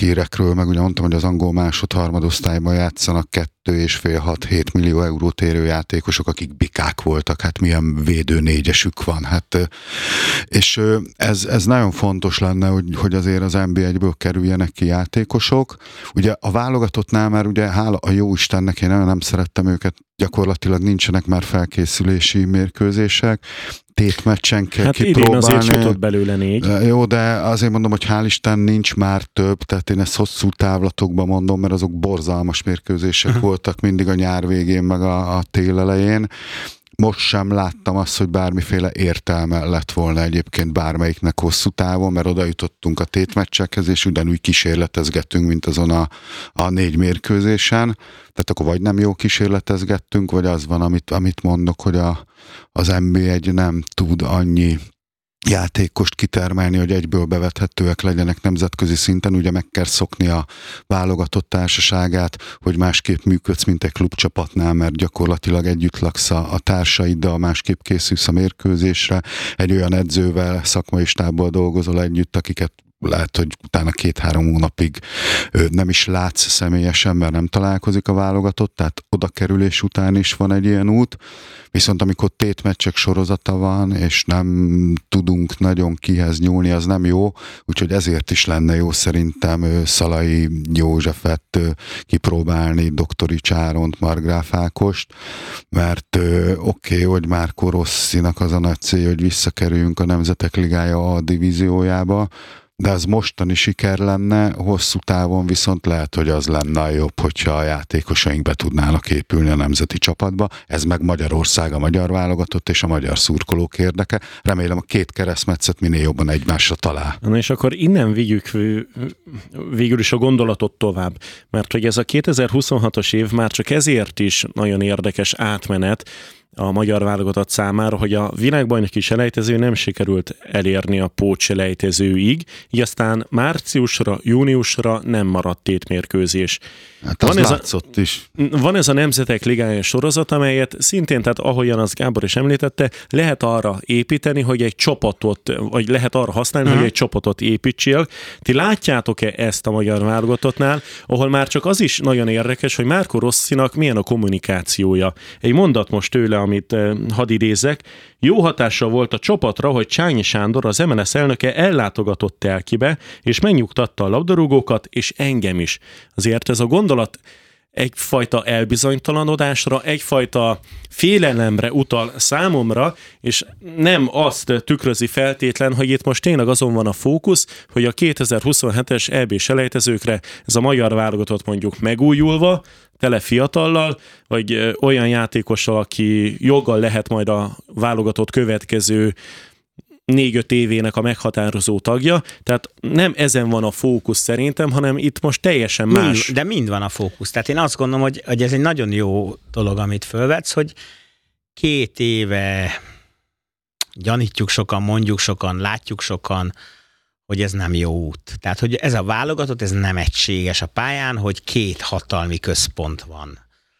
hírekről, meg ugye mondtam, hogy az angol másod-harmadosztályban játszanak 2,5-6-7 millió eurót érő játékosok, akik bikák voltak, hát milyen védő négyesük van. Hát, és ez nagyon fontos lenne, hogy azért az NB1-ből kerüljenek ki játékosok. Ugye a válogatottnál már ugye hála a jó Istennek, én nagyon nem szerettem őket, gyakorlatilag nincsenek már felkészülési mérkőzések, tétmeccsen kell kipróbálni. Hát idén azért jutott belőle 4. Jó, de azért mondom, hogy hál' Isten nincs már több, tehát én ezt hosszú távlatokban mondom, mert azok borzalmas mérkőzések voltak mindig a nyár végén, meg a tél elején. Most sem láttam azt, hogy bármiféle értelme lett volna egyébként bármelyiknek hosszú távon, mert oda jutottunk a tétmeccsekhez, és ugyanúgy kísérletezgettünk, mint azon a 4 mérkőzésen. Tehát akkor vagy nem jó kísérletezgettünk, vagy az van, amit mondok, hogy az NB1 nem tud annyi játékost kitermelni, hogy egyből bevethetőek legyenek nemzetközi szinten, ugye meg kell szokni a válogatott társaságát, hogy másképp működsz, mint egy klubcsapatnál, mert gyakorlatilag együtt laksz a társaiddal, másképp készülsz a mérkőzésre, egy olyan edzővel, szakmai stábbal dolgozol együtt, akiket lehet, hogy utána 2-3 hónapig nem is látsz személyesen, mert nem találkozik a válogatott, tehát oda kerülés után is van egy ilyen út, viszont amikor tétmeccsek sorozata van, és nem tudunk nagyon kihez nyúlni, az nem jó, úgyhogy ezért is lenne jó szerintem Szalai Józsefet kipróbálni, Doktori Csáront, Margráf Ákost, mert oké, hogy Márko Rossinak az a nagy cél, hogy visszakerüljünk a Nemzetek Ligája A divíziójába, de az mostani siker lenne, hosszú távon viszont lehet, hogy az lenne a jobb, hogyha a játékosaink be tudnának épülni a nemzeti csapatba. Ez meg Magyarország, a magyar válogatott és a magyar szurkolók érdeke. Remélem a 2 keresztmetszet minél jobban egymásra talál. Na és akkor innen vigyük végül is a gondolatot tovább, mert hogy ez a 2026-os év már csak ezért is nagyon érdekes átmenet a magyar válogatott számára, hogy a világbajnoki selejtező nem sikerült elérni a pótselejtezőig, így aztán márciusra, júniusra nem maradt tétmérkőzés. Hát az látszott is. Van ez a Nemzetek Ligája sorozat, amelyet szintén, tehát ahogyan az Gábor is említette, lehet arra építeni, hogy egy csapatot, vagy lehet arra használni, hogy egy csapatot építsél. Ti látjátok-e ezt a magyar válogatottnál, ahol már csak az is nagyon érdekes, hogy Márko Rossinak milyen a kommunikációja. Egy mondat most tőle, amit hadd idézzek. Jó hatással volt a csapatra, hogy Csányi Sándor, az MLS elnöke ellátogatott Telkibe, és megnyugtatta a labdarúgókat, és engem is. Azért ez a gondolat egyfajta elbizonytalanodásra, egyfajta félelemre utal számomra, és nem azt tükrözi feltétlen, hogy itt most tényleg azon van a fókusz, hogy a 2027-es EB selejtezőkre ez a magyar válogatott mondjuk megújulva, tele fiatallal, vagy olyan játékossal, aki joggal lehet majd a válogatott következő 4-5 évének a meghatározó tagja, tehát nem ezen van a fókusz szerintem, hanem itt most teljesen más. De mind van a fókusz. Tehát én azt gondolom, hogy ez egy nagyon jó dolog, amit fölvetsz, hogy 2 éve gyanítjuk sokan, mondjuk sokan, látjuk sokan, hogy ez nem jó út. Tehát, hogy ez a válogatott, ez nem egységes a pályán, hogy 2 hatalmi központ van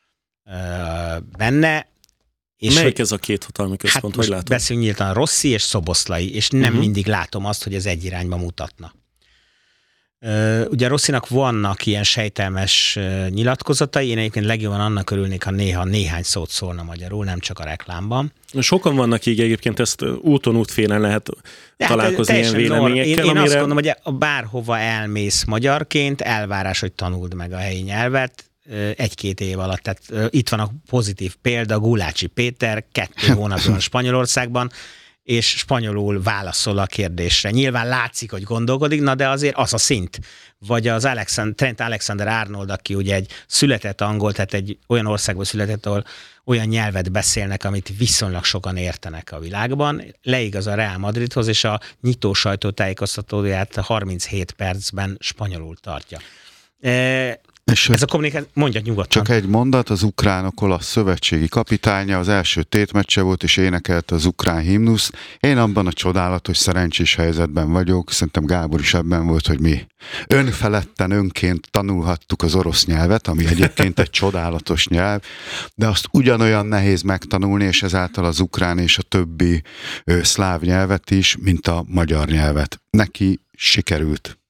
benne. És melyik ez a 2 hatalmi központ? Hát most beszéljünk nyíltan, Rossi és Szoboszlai, és nem mindig látom azt, hogy ez egy irányba mutatna. Ugye Rossinak vannak ilyen sejtelmes nyilatkozatai, én egyébként legjobban annak örülnék, ha néha néhány szót szólna magyarul, nem csak a reklámban. Sokan vannak így egyébként, ezt úton útfélen lehet találkozni ilyen véleményekkel. Én azt gondolom, hogy bárhova elmész magyarként, elvárás, hogy tanuld meg a helyi nyelvet, 1-2 év alatt. Tehát itt van a pozitív példa, Gulácsi Péter 2 hónapban Spanyolországban, és spanyolul válaszol a kérdésre. Nyilván látszik, hogy gondolkodik, na de azért az a szint. Vagy az Trent Alexander-Arnold, aki ugye egy született angol, tehát egy olyan országban született, ahol olyan nyelvet beszélnek, amit viszonylag sokan értenek a világban. Leigaz a Real Madridhoz, és a nyitó sajtótájékoztatóját 37 percben spanyolul tartja. És ez a kommunikáció, mondja nyugodtan. Csak egy mondat, az ukránok olasz szövetségi kapitánya, az első tétmeccse volt, és énekelte az ukrán himnuszt. Én abban a csodálatos, szerencsés helyzetben vagyok, szerintem Gábor is ebben volt, hogy mi önfeledten, önként tanulhattuk az orosz nyelvet, ami egyébként egy csodálatos nyelv, de azt ugyanolyan nehéz megtanulni, és ezáltal az ukrán és a többi szláv nyelvet is, mint a magyar nyelvet. Neki sikerült.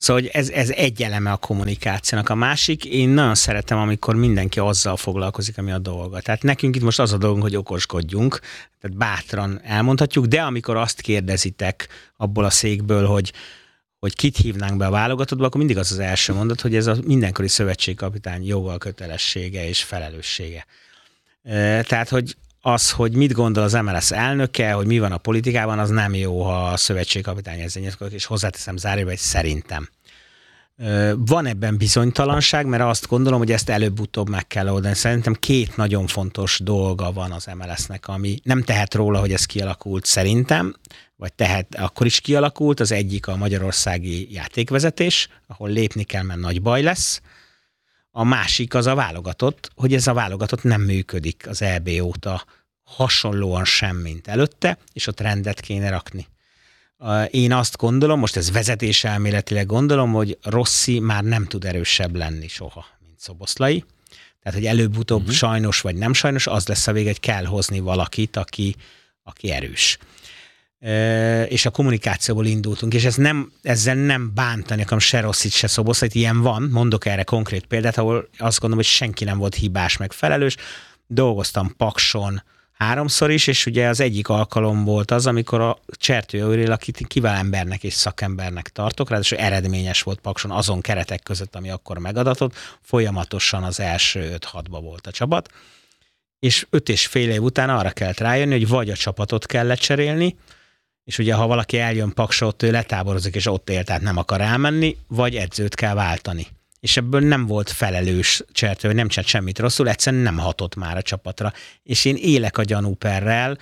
Szóval hogy ez egy eleme a kommunikációnak. A másik, én nagyon szeretem, amikor mindenki azzal foglalkozik, ami a dolga. Tehát nekünk itt most az a dolgunk, hogy okoskodjunk, tehát bátran elmondhatjuk, de amikor azt kérdezitek abból a székből, hogy kit hívnánk be a válogatottba, akkor mindig az első mondat, hogy ez a mindenkori szövetségkapitány joga, kötelessége és felelőssége. Tehát, hogy mit gondol az MLS elnöke, hogy mi van a politikában, az nem jó, ha a szövetségkapitány ezzel nyilatkozik, és hozzáteszem zárójelbe, hogy szerintem. Van ebben bizonytalanság, mert azt gondolom, hogy ezt előbb-utóbb meg kell oldani. Szerintem 2 nagyon fontos dolga van az MLS-nek, ami nem tehet róla, hogy ez kialakult szerintem, vagy tehet, akkor is kialakult. Az egyik a magyarországi játékvezetés, ahol lépni kell, mert nagy baj lesz. A másik az a válogatott, hogy ez a válogatott nem működik az EB óta hasonlóan sem, mint előtte, és ott rendet kéne rakni. Én azt gondolom, most ez vezetéselméletileg gondolom, hogy Rossi már nem tud erősebb lenni soha, mint Szoboszlai. Tehát, hogy előbb-utóbb sajnos vagy nem sajnos, az lesz a vége, hogy kell hozni valakit, aki erős. És a kommunikációból indultunk, és ezzel nem bántani akarom se Rossit, se Szoboszlait, ilyen van, mondok erre konkrét példát, ahol azt gondolom, hogy senki nem volt hibás, meg felelős. Dolgoztam Pakson 3-szor is, és ugye az egyik alkalom volt az, amikor a Csertő Aurel, akit kiváló embernek és szakembernek tartok, ráadásul eredményes volt Pakson azon keretek között, ami akkor megadatott, folyamatosan az első 5-6-ba volt a csapat, és 5,5 év után arra kellett rájönni, hogy vagy a csapatot kell lecserélni, és ugye ha valaki eljön Paksra, ott ő letáborozik, és ott él, tehát nem akar elmenni, vagy edzőt kell váltani. És ebből nem volt felelős Csertő, hogy nem csinált semmit rosszul, egyszerűen nem hatott már a csapatra. És én élek a gyanúperrel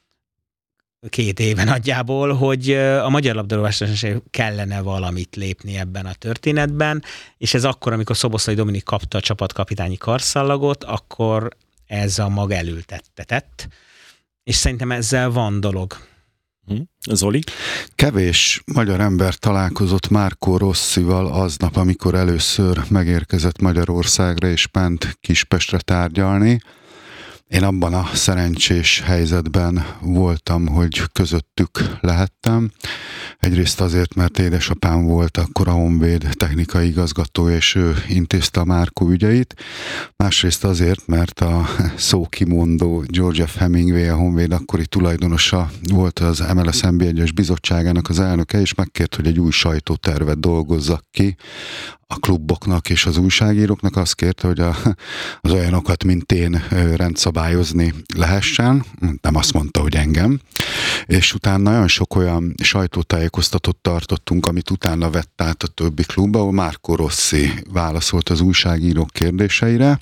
2 éve nagyjából, hogy a magyar labdarúgásnak kellene valamit lépni ebben a történetben, és ez akkor, amikor Szoboszlai Dominik kapta a csapatkapitányi karszallagot, akkor ez a mag elültettetett, és szerintem ezzel van dolog. Zoli? Kevés magyar ember találkozott Marco Rossival aznap, amikor először megérkezett Magyarországra és ment Kispestre tárgyalni. Én abban a szerencsés helyzetben voltam, hogy közöttük lehettem. Egyrészt azért, mert édesapám volt akkor a Honvéd technikai igazgatója, és ő intézte a Márkó ügyeit. Másrészt azért, mert a szókimondó George F. Hemingway, a Honvéd akkori tulajdonosa volt az MLS NB1-es bizottságának az elnöke, és megkért, hogy egy új sajtótervet dolgozzak ki a kluboknak és az újságíróknak. Azt kérte, hogy az olyanokat, mint én, rendszabályozni lehessen. Nem azt mondta, hogy engem. És utána nagyon sok olyan sajtótájékoztatót tartottunk, amit utána vett át a többi klub, ahol Marco Rossi válaszolt az újságírók kérdéseire.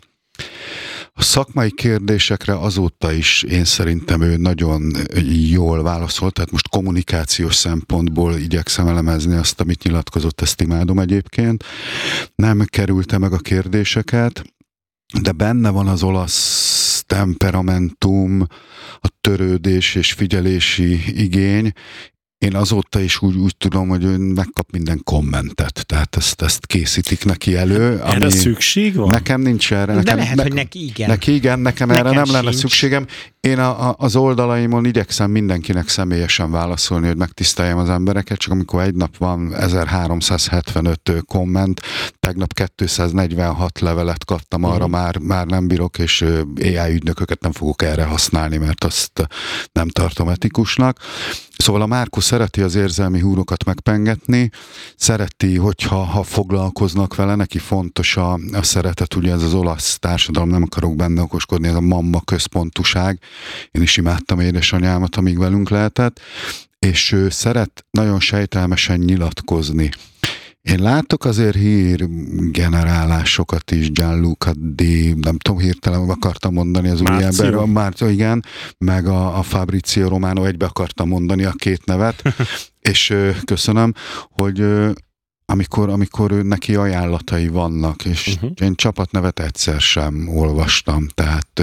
A szakmai kérdésekre azóta is én szerintem ő nagyon jól válaszolt, tehát most kommunikációs szempontból igyekszem elemezni azt, amit nyilatkozott, ezt imádom egyébként. Nem kerülte meg a kérdéseket, de benne van az olasz temperamentum, a törődés és figyelési igény. Én azóta is úgy tudom, hogy ő megkap minden kommentet, tehát ezt készítik neki elő. Erre szükség van? Nekem nincs erre. De lehet, hogy neki igen. Neki igen, nekem erre nem lenne szükségem. Én az oldalaimon igyekszem mindenkinek személyesen válaszolni, hogy megtiszteljem az embereket, csak amikor egy nap van 1375 komment, tegnap 246 levelet kaptam, arra már nem bírok, és AI ügynököket nem fogok erre használni, mert azt nem tartom etikusnak. Szóval a Márko szereti az érzelmi húrokat megpengetni, szereti, hogyha foglalkoznak vele, neki fontos a szeretet, ugye ez az olasz társadalom, nem akarok benne okoskodni, ez a mamma központúság. Én is imádtam édesanyámat, amíg velünk lehetett, és ő szeret nagyon sejtelmesen nyilatkozni. Én látok azért hírgenerálásokat is, Gianluca Di, nem tudom, hirtelen akartam mondani az új ember, igen, meg a Fabrizio Romano, egybe akartam mondani a 2 nevet, és köszönöm, hogy amikor neki ajánlatai vannak, és én csapatnevet egyszer sem olvastam, tehát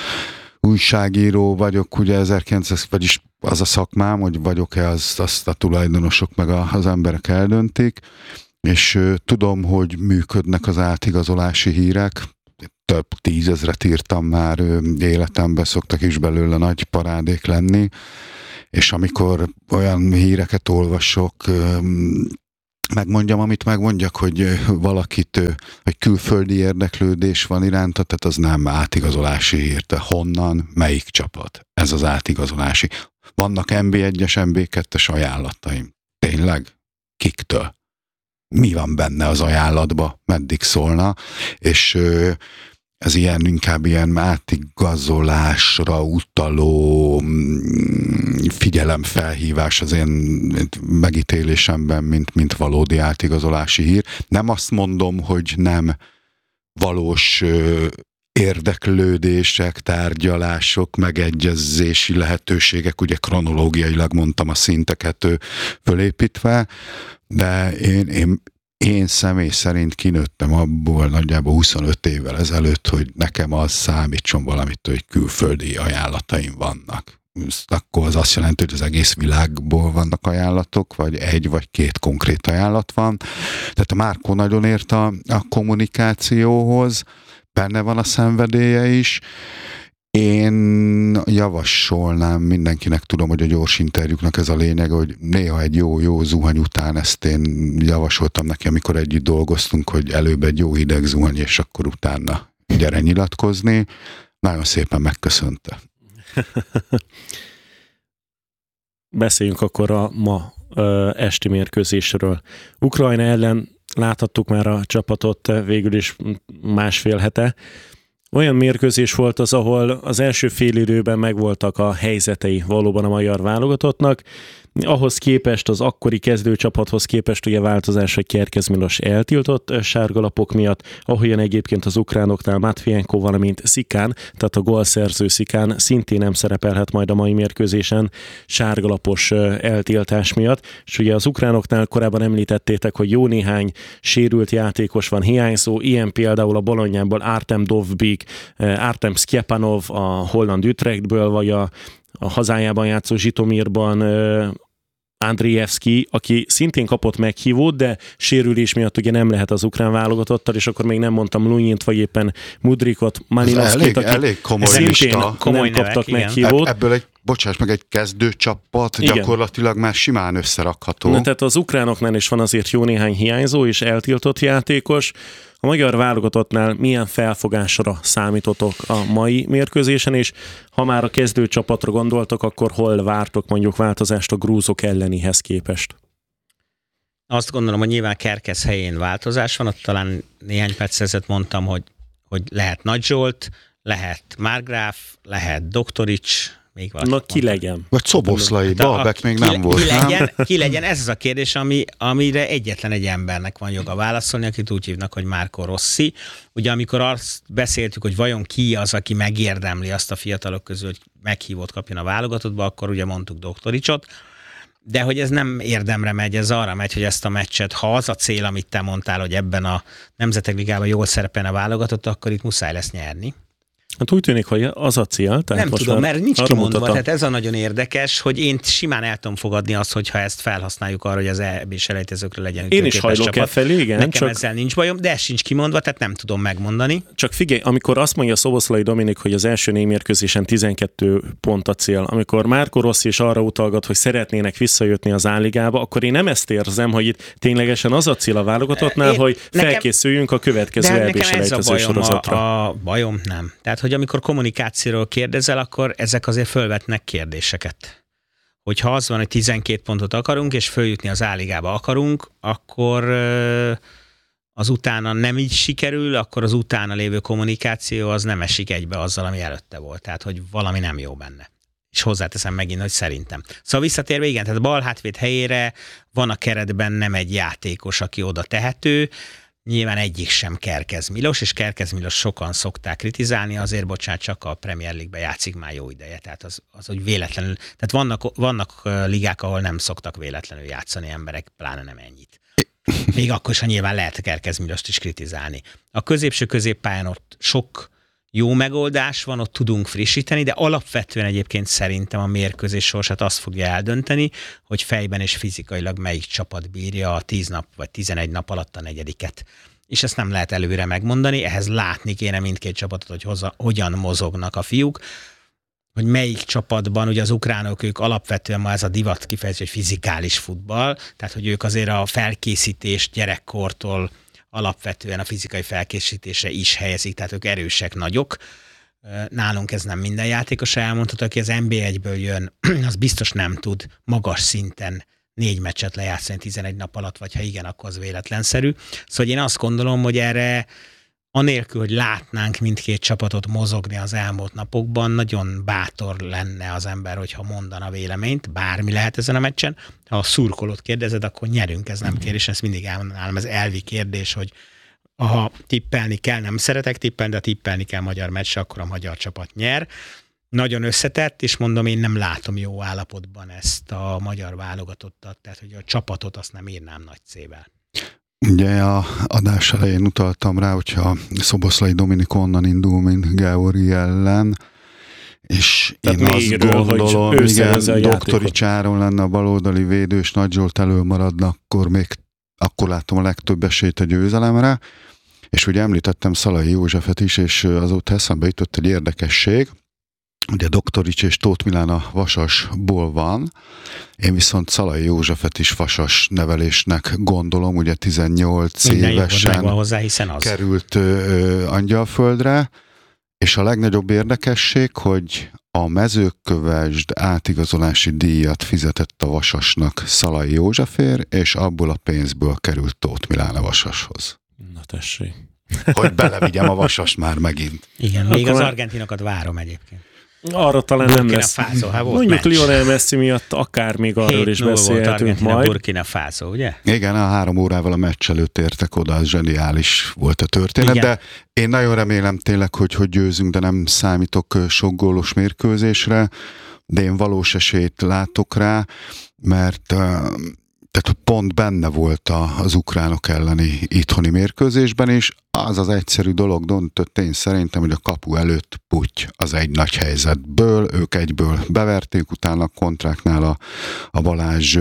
újságíró vagyok, ugye 1900, vagyis az a szakmám, hogy vagyok-e, azt a tulajdonosok meg az emberek eldöntik, és tudom, hogy működnek az átigazolási hírek, több 10 000-et írtam már életemben, szoktak is belőle nagy parádék lenni, és amikor olyan híreket olvasok, megmondjam, amit megmondjak, hogy valakit, hogy külföldi érdeklődés van iránta, tehát az nem átigazolási hír. De honnan, melyik csapat? Ez az átigazolási. Vannak NB1-es, NB2-es ajánlataim. Tényleg? Kiktől? Mi van benne az ajánlatba? Meddig szólna? És ez inkább ilyen átigazolásra utaló figyelemfelhívás az én megítélésemben, mint valódi átigazolási hír. Nem azt mondom, hogy nem valós érdeklődések, tárgyalások, megegyezési lehetőségek, ugye kronológiailag mondtam a szinteket fölépítve, de én személy szerint kinőttem abból nagyjából 25 évvel ezelőtt, hogy nekem az számítson valamit, hogy külföldi ajánlataim vannak. Akkor az azt jelenti, hogy az egész világból vannak ajánlatok, vagy egy vagy két konkrét ajánlat van. Tehát a Márkó nagyon ért a kommunikációhoz, benne van a szenvedélye is. Én javasolnám mindenkinek, tudom, hogy a gyors interjúknak ez a lényeg, hogy néha egy jó zuhany után, ezt én javasoltam neki, amikor együtt dolgoztunk, hogy előbb egy jó hideg zuhany, és akkor utána gyere nyilatkozni. Nagyon szépen megköszönte. Beszéljünk akkor a ma esti mérkőzésről. Ukrajna ellen láthattuk már a csapatot végül is másfél hete. Olyan mérkőzés volt az, ahol az első félidőben megvoltak a helyzetei valóban a magyar válogatottnak. Ahhoz képest, az akkori kezdőcsapathoz képest ugye változás, hogy Kerkez Milos eltiltott sárgalapok miatt, ahogyan egyébként az ukránoknál Matvienko, valamint Szikán, tehát a gólszerző Szikán szintén nem szerepelhet majd a mai mérkőzésen sárgalapos eltiltás miatt. És ugye az ukránoknál korábban említettétek, hogy jó néhány sérült játékos van hiányzó, ilyen például a Bolonyából Artem Dovbik, Artem Sztyepanov a holland Utrechtből, vagy a hazájában játszó Zsitomirban Andrijevski, aki szintén kapott meghívót, de sérülés miatt ugye nem lehet az ukrán válogatottal, és akkor még nem mondtam Lunyint, vagy éppen Mudrikot, Malinovskit, akik elég komoly szintén lista. nem kaptak meghívót. Ebből bocsáss meg, egy kezdőcsapat Igen. Gyakorlatilag már simán összerakható. Tehát az ukránoknál is van azért jó néhány hiányzó és eltiltott játékos. A magyar válogatottnál milyen felfogásra számítotok a mai mérkőzésen, és ha már a kezdőcsapatra gondoltok, akkor hol vártok mondjuk változást a grúzok ellenihez képest? Azt gondolom, hogy nyilván Kerkez helyén változás van, ott talán néhány perc ezelőtt mondtam, hogy lehet Nagy Zsolt, lehet Márgráf, lehet Doktorics, még valaki. Na ki legyen? Vagy Szoboszlai, Balbek még nem volt. Ki legyen, ez az a kérdés, amire egyetlen egy embernek van joga válaszolni, akit úgy hívnak, hogy Marco Rossi. Ugye amikor azt beszéltük, hogy vajon ki az, aki megérdemli azt a fiatalok közül, hogy meghívót kapjon a válogatottba, akkor ugye mondtuk Doktoricsot, de hogy ez nem érdemre megy, ez arra megy, hogy ezt a meccset, ha az a cél, amit te mondtál, hogy ebben a Nemzetek Ligában jól szerepelne a válogatott, akkor itt muszáj lesz nyerni. Hát úgy tűnik, hogy az a cél. Tehát nem tudom, mert nincs kimondva, mutatom. tehát ez a nagyon érdekes, hogy én simán el tudom fogadni azt, hogyha ezt felhasználjuk arra, hogy az EB-s elejtezőkről legyen. Én is hajlok e felé, igen. Nekem csak ezzel nincs bajom, de ez sincs kimondva, tehát nem tudom megmondani. Csak figyelj, amikor azt mondja Szoboszlai Dominik, hogy az első 4 mérkőzésen 12 pont a cél, amikor Marco Rossi is arra utalgat, hogy szeretnének visszajutni az A-ligába, akkor én nem ezt érzem, hogy itt ténylegesen az a cél a válogatottnál, hogy felkészüljünk a következő EB-s elejtező sorozatra. A bajom nem. Tehát, hogy amikor kommunikációról kérdezel, akkor ezek azért fölvetnek kérdéseket. Hogyha az van, hogy 12 pontot akarunk, és följutni az A-ligába akarunk, akkor az utána nem így sikerül, akkor az utána lévő kommunikáció az nem esik egybe azzal, ami előtte volt. Tehát, hogy valami nem jó benne. És hozzáteszem megint, hogy szerintem. Szóval visszatérve, igen, tehát a bal hátvéd helyére van a keretben nem egy játékos, aki oda tehető. Nyilván egyik sem Kerkez Milos, és Kerkez Milos sokan szokták kritizálni, azért bocsánat, csak a Premier League-ben játszik már jó ideje. Tehát az hogy véletlenül, tehát vannak ligák, ahol nem szoktak véletlenül játszani emberek, pláne nem ennyit. Még akkor is, ha nyilván lehet Kerkez Milost is kritizálni. A középső középpályán ott sok jó megoldás van, ott tudunk frissíteni, de alapvetően egyébként szerintem a mérkőzés sorsát azt fogja eldönteni, hogy fejben és fizikailag melyik csapat bírja a 10 nap vagy 11 nap alatt a negyediket. És ezt nem lehet előre megmondani, ehhez látni kéne mindkét csapatot, hogy hogyan mozognak a fiúk. melyik csapatban, ugye az ukránok, ők alapvetően ma ez a divat kifejezés, hogy fizikális futball, tehát hogy ők azért a felkészítést gyerekkortól alapvetően a fizikai felkészítésre is helyezik, tehát ők erősek, nagyok. Nálunk ez nem minden játékos elmondható, aki az NB1-ből jön, az biztos nem tud magas szinten 4 meccset lejátszani 11 nap alatt, vagy ha igen, akkor az véletlenszerű. Szóval én azt gondolom, hogy erre anélkül, hogy látnánk mindkét csapatot mozogni az elmúlt napokban, nagyon bátor lenne az ember, hogyha mondana véleményt, bármi lehet ezen a meccsen. Ha a szurkolót kérdezed, akkor nyerünk, ez nem kérdés, ezt mindig elmondanám, ez elvi kérdés, hogy ha tippelni kell, nem szeretek tippelni, de tippelni kell magyar meccsre, akkor a magyar csapat nyer. Nagyon összetett, és mondom, én nem látom jó állapotban ezt a magyar válogatottat, tehát hogy a csapatot azt nem írnám nagy C-vel. Ugye a adás elején utaltam rá, hogyha Szoboszlai Dominik onnan indul, mint Georgi ellen, és tehát én azt gondolom, igen, Doktorics Áron lenne a baloldali védő, és Nagy Zsolt elől maradna, akkor látom a legtöbb esélyt a győzelemre, és ugye említettem Szalai Józsefet is, és azóta eszembe jutott egy érdekesség. Ugye Doktorics és Tóth Milán a Vasasból van, én viszont Szalai Józsefet is Vasas nevelésnek gondolom, ugye 18 évesen hozzá, hiszen az került Angyalföldre, és a legnagyobb érdekesség, hogy a Mezőkövesd átigazolási díjat fizetett a Vasasnak Szalai Józsefért, és abból a pénzből került Tóth Milán a Vasashoz. Na tessék. Hogy belevigyem a Vasast már megint. Igen, még az argentinokat várom egyébként. Arra talán nem lesz. Mondjuk Lionel Messi miatt akár még arról is beszélhetünk majd. Burkina Faso, ugye? Igen, a 3 órával a meccs előtt értek oda, az zseniális volt a történet, igen. De én nagyon remélem tényleg, hogy győzünk, de nem számítok sok gólos mérkőzésre, de én valós esélyt látok rá, mert tehát pont benne volt az ukránok elleni itthoni mérkőzésben is. Az az egyszerű dolog döntött én szerintem, hogy a kapu előtt Putty az egy nagy helyzetből, ők egyből beverték, utána a kontráknál a Balázs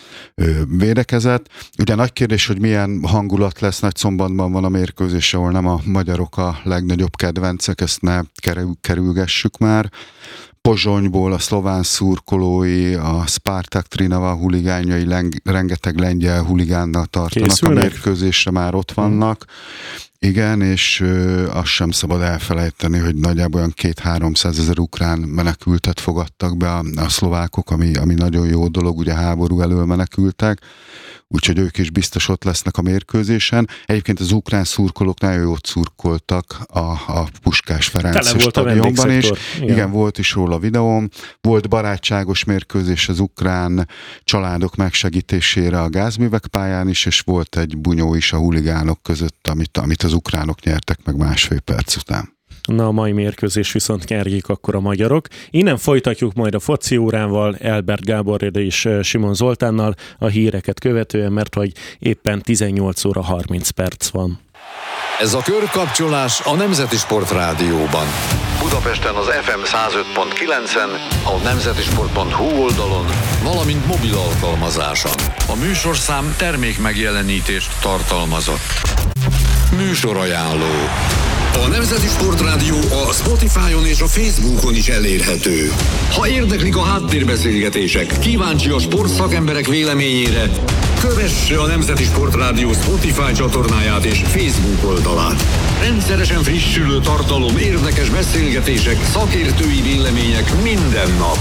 védekezett. Ugye nagy kérdés, hogy milyen hangulat lesz, Nagyszombatban van a mérkőzés, ahol nem a magyarok a legnagyobb kedvencek, ezt ne kerülgessük már. Pozsonyból a szlován szurkolói, a Spartak Trnava huligánjai rengeteg lengyel huligánnal tartanak. Készülnek? A mérkőzésre már ott vannak. Igen, és azt sem szabad elfelejteni, hogy nagyjából olyan 200-300 ezer ukrán menekültet fogadtak be a szlovákok, ami nagyon jó dolog, ugye háború elől menekültek, úgyhogy ők is biztos ott lesznek a mérkőzésen. Egyébként az ukrán szurkolók nagyon jót szurkoltak a Puskás Ferenc stadionban is. Igen, volt is róla videóm. Volt barátságos mérkőzés az ukrán családok megsegítésére a gázművek pályán is, és volt egy bunyó is a huligánok között, amit az ukránok nyertek meg 1,5 perc után. Na, a mai mérkőzés viszont nyerjék akkor a magyarok. Innen folytatjuk majd a foci órával, Elbert Gáborral és Simon Zoltánnal a híreket követően, mert hogy éppen 18 óra 30 perc van. Ez a körkapcsolás a Nemzeti Sport Rádióban. Budapesten az FM 105.9-en, a nemzetisport.hu oldalon, valamint mobil alkalmazáson. A műsorszám termék megjelenítést tartalmazott. Műsorajánló. A Nemzeti Sport Rádió a Spotify-on és a Facebookon is elérhető. Ha érdeklik a háttérbeszélgetések, kíváncsi a sportszakemberek véleményére, kövesse a Nemzeti Sport Rádió Spotify csatornáját és Facebook oldalát. Rendszeresen frissülő tartalom, érdekes beszélgetések, szakértői vélemények minden nap.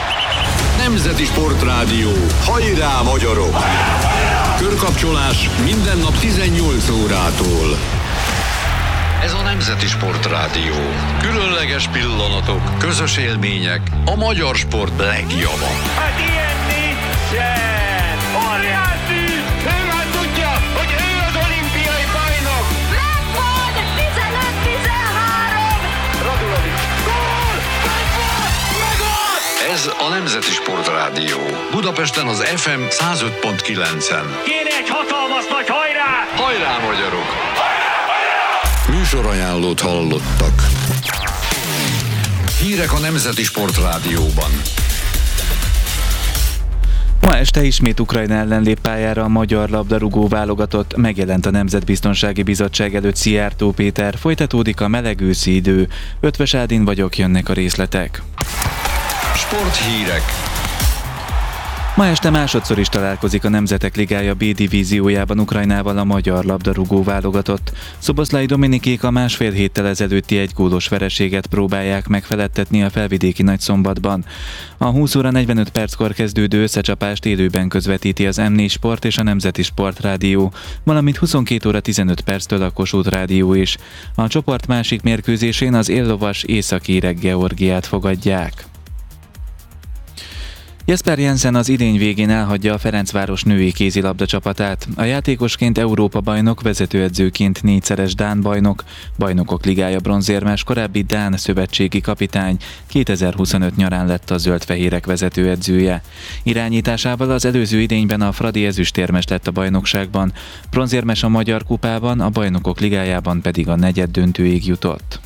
Nemzeti Sport Rádió. Hajrá, magyarok! Körkapcsolás minden nap 18 órától. Ez a Nemzeti Sport Rádió. Különleges pillanatok, közös élmények, a magyar sport legjava. Hát ilyen nincsen! Óriási! Ő már tudja, hogy ő az olimpiai bajnok! Megvan! 15-13! Radulovics! Gól! Megvan! Megvan! Ez a Nemzeti Sport Rádió. Budapesten az FM 105.9-en. Kéne egy hatalmas nagy hajrá! Hajrá, magyarok! Műsorajánlót hallottak. Hírek a Nemzeti Sport Rádióban. Ma este ismét Ukrajna ellen lép pályára a magyar labdarúgó válogatott, megjelent a Nemzetbiztonsági Bizottság előtt Szijjártó Péter, folytatódik a meleg őszi idő. Ötvös Ádin vagyok, jönnek a részletek. Sporthírek. Ma este másodszor is találkozik a Nemzetek Ligája B divíziójában Ukrajnával a magyar labdarúgó válogatott. Szoboszlai Dominikék a másfél héttel ezelőtti egygólos vereséget próbálják megfeledtetni a felvidéki Nagyszombatban. A 20 óra 45 perckor kezdődő összecsapást élőben közvetíti az M4 Sport és a Nemzeti Sport Rádió, valamint 22 óra 15 perctől a Kossuth Rádió is. A csoport másik mérkőzésén az éllovas Észak-Írek Georgiát fogadják. Jesper Jensen az idény végén elhagyja a Ferencváros női kézilabda csapatát. A játékosként Európa-bajnok, vezetőedzőként 4-szeres dán bajnok, Bajnokok Ligája bronzérmes, korábbi dán szövetségi kapitány, 2025 nyarán lett a zöld-fehérek vezetőedzője. Irányításával az előző idényben a Fradi ezüstérmes lett a bajnokságban, bronzérmes a Magyar Kupában, a Bajnokok Ligájában pedig a negyeddöntőig jutott.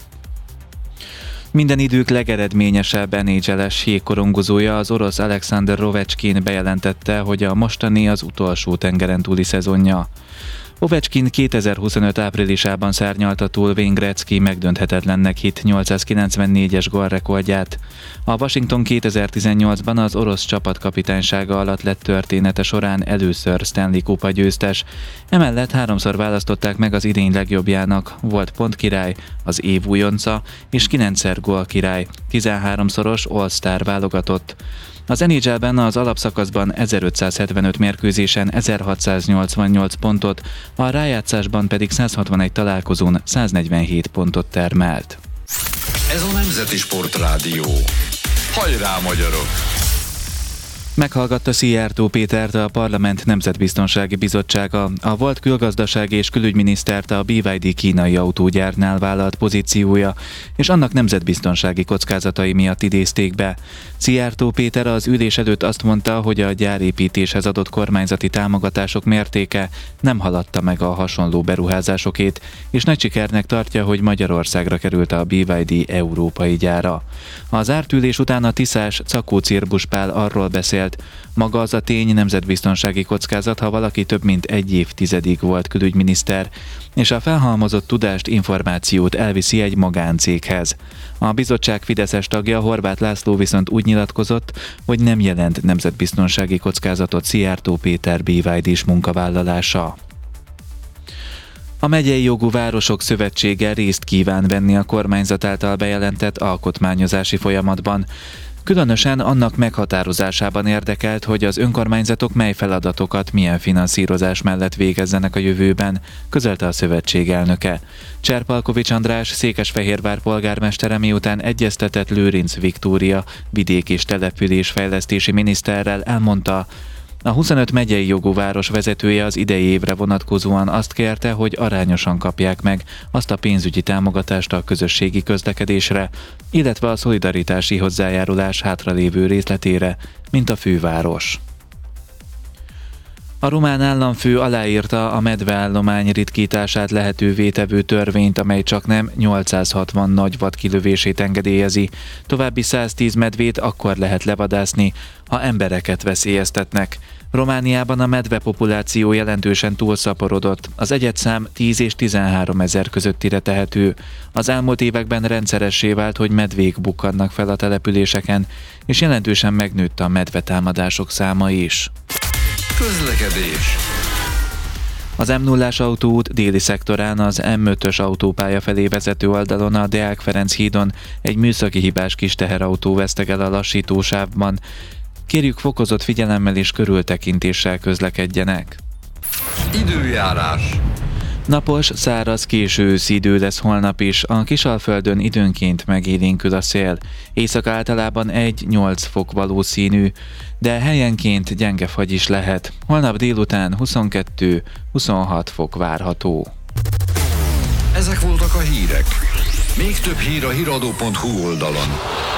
Minden idők legeredményesebb NHL-es jégkorongozója, az orosz Alexander Ovechkin bejelentette, hogy a mostani az utolsó tengeren túli szezonja. Ovechkin 2025 áprilisában szárnyalta túl Wayne Gretzky megdönthetetlennek hitt 894-es gólrekordját. A Washington 2018-ban az orosz csapatkapitánysága alatt lett története során először Stanley Kupa győztes. Emellett 3-szor választották meg az idény legjobbjának, volt pontkirály, az év újonca és 9-szer gólkirály, 13-szoros All-Star válogatott. Az NHL-ben az alapszakaszban 1575 mérkőzésen 1688 pontot, a rájátszásban pedig 161 találkozón 147 pontot termelt. Ez a Nemzeti Sport Rádió. Hajrá, magyarok! Meghallgatta Szijjártó Pétert a Parlament Nemzetbiztonsági Bizottsága, a volt külgazdasági és külügyminisztert a BYD kínai autógyárnál vállalt pozíciója és annak nemzetbiztonsági kockázatai miatt idézték be. Szijjártó Péter az ülés előtt azt mondta, hogy a gyárépítéshez adott kormányzati támogatások mértéke nem haladta meg a hasonló beruházásokét, és nagy sikernek tartja, hogy Magyarországra került a BYD európai gyára. Az zárt ülés után a tiszás Czakó Cirbusz Pál arról beszélt, maga az a tény nemzetbiztonsági kockázat, ha valaki több mint egy évtizedig volt külügyminiszter, és a felhalmozott tudást, információt elviszi egy magáncéghez. A bizottság fideszes tagja, Horváth László viszont úgy nyilatkozott, hogy nem jelent nemzetbiztonsági kockázatot Szijjártó Péter BYD-s munkavállalása. A Megyei Jogú Városok Szövetsége részt kíván venni a kormányzat által bejelentett alkotmányozási folyamatban. Különösen annak meghatározásában érdekelt, hogy az önkormányzatok mely feladatokat milyen finanszírozás mellett végezzenek a jövőben, közölte a szövetség elnöke. Cserpalkovics András, Székesfehérvár polgármestere miután egyeztetett Lőrinc Viktória vidék- és településfejlesztési miniszterrel, elmondta, a 25 megyei jogú város vezetője az idei évre vonatkozóan azt kérte, hogy arányosan kapják meg azt a pénzügyi támogatást a közösségi közlekedésre, illetve a szolidaritási hozzájárulás hátralévő részletére, mint a főváros. A román államfő aláírta a medveállomány ritkítását lehetővé tevő törvényt, amely csaknem 860 nagy vad kilövését engedélyezi. További 110 medvét akkor lehet levadászni, ha embereket veszélyeztetnek. Romániában a medve populáció jelentősen túlszaporodott, az egyedszám 10 és 13 ezer közöttire tehető. Az elmúlt években rendszeressé vált, hogy medvék bukkannak fel a településeken, és jelentősen megnőtt a medvetámadások száma is. Közlekedés. Az M0-ás autóút déli szektorán az M5-ös autópálya felé vezető oldalon a Deák Ferenc hídon egy műszaki hibás kis teherautó vesztegel a lassítósávban. Kérjük, fokozott figyelemmel és körültekintéssel közlekedjenek. Időjárás. Napos, száraz, késő őszi idő lesz holnap is, a Kisalföldön időnként megélénkül a szél. Éjszaka általában 1-8 fok valószínű, de helyenként gyenge fagy is lehet. Holnap délután 22-26 fok várható. Ezek voltak a hírek. Még több hír a hiradó.hu oldalon.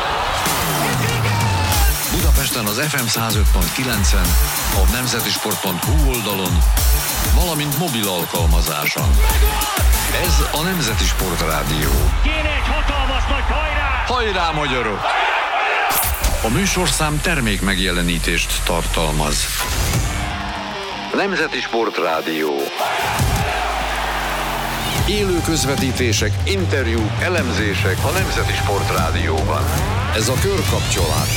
Budapesten az FM 105.9-en, a nemzetisport.hu oldalon, valamint mobil alkalmazáson. Ez a Nemzeti Sport Rádió. Kéne egy hatalmas nagy hajrá! Hajrá, magyarok! A műsorszám termék megjelenítést tartalmaz. Nemzeti Sportrádió. Élő közvetítések, interjúk, elemzések a Nemzeti Sportrádióban. Ez a Körkapcsolás.